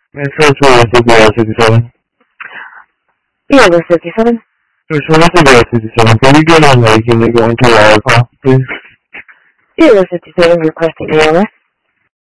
May I search for CPR 67? Yeah, we're 57. Search for CPR 67. Can you get on the unit going to our call, please? Yeah, we're 57 requesting ALS.